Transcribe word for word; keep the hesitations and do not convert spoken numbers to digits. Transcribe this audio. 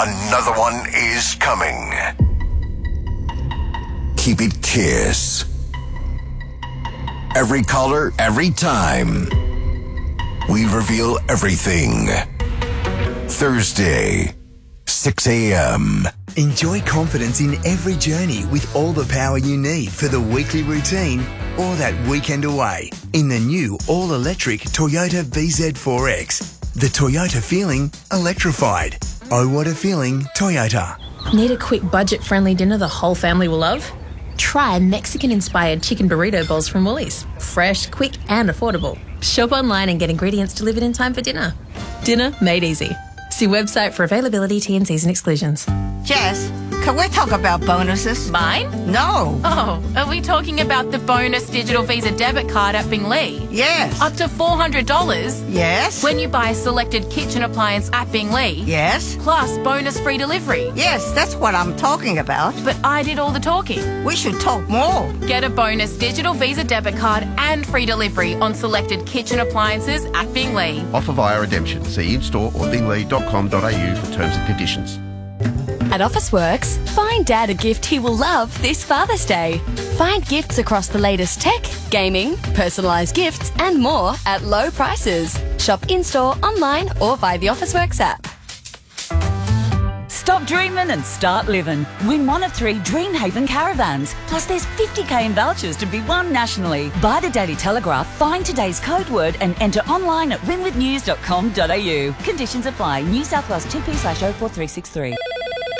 Another one is coming. Keep it Kiss. Every caller, every time. We reveal everything. Thursday, six a.m. Enjoy confidence in every journey with all the power you need for the weekly routine or that weekend away in the new all-electric Toyota V Z four X. The Toyota feeling electrified. Oh, what a feeling, Toyota. Need a quick budget-friendly dinner the whole family will love? Try Mexican-inspired chicken burrito bowls from Woolies. Fresh, quick and affordable. Shop online and get ingredients delivered in time for dinner. Dinner made easy. See website for availability, T and Cs and exclusions. Jess, can we talk about bonuses? Mine? No. Oh, are we talking about the bonus digital Visa debit card at Binglee? Yes. Up to four hundred dollars? Yes. When you buy a selected kitchen appliance at Binglee? Yes. Plus bonus free delivery? Yes, that's what I'm talking about. But I did all the talking. We should talk more. Get a bonus digital Visa debit card and free delivery on selected kitchen appliances at Binglee. Offer via redemption. See in-store or binglee dot com dot a u for terms and conditions. At Officeworks, find Dad a gift he will love this Father's Day. Find gifts across the latest tech, gaming, personalised gifts and more at low prices. Shop in-store, online or via the Officeworks app. Stop dreaming and start living. Win one of three Dreamhaven caravans. Plus there's fifty k in vouchers to be won nationally. Buy the Daily Telegraph, find today's code word and enter online at win with news dot com dot a u. Conditions apply. New South Wales T P slash oh four three six three.